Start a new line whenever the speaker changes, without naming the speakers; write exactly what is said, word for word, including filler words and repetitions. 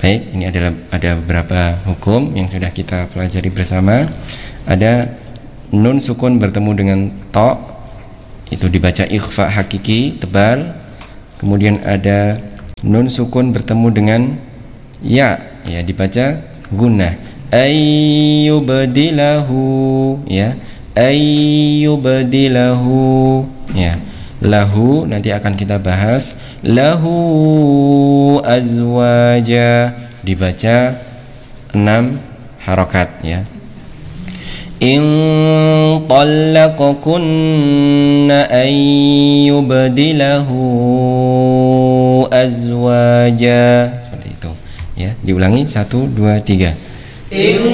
Baik, ini adalah ada beberapa hukum yang sudah kita pelajari bersama. Ada nun sukun bertemu dengan ta, itu dibaca ikhfa hakiki tebal. Kemudian ada nun sukun bertemu dengan ya, ya dibaca gunnah. Ayyubdilahu, ya, ayyubdilahu, ya. Lahu nanti akan kita bahas. Lahu azwaja dibaca enam harokat, ya. In talaqakunna ayyubdilahu azwaja, seperti itu, ya. Diulangi satu dua tiga. In